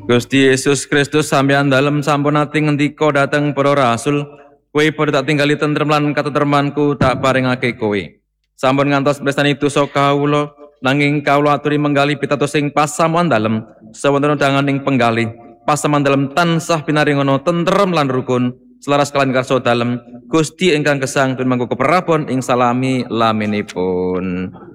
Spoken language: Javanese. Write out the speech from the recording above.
Gusti Yesus Kristus sampeyan dalem sampun ati ngendika dhateng para rasul, kowe padha tak tinggali tentrem lan katentremanku tak paringake kowe. Sampun ngantos bestani dosa kawula, nanging kawula aturi menggali pitados sing pasamuan dalem, sawonten danganing penggalih. Pasamuan dalem tansah pinaringono tentrem lan rukun, selaras kaliyan karsa dalem, Gusti ingkang gesang pun mangko keprabon ing salami laminipun.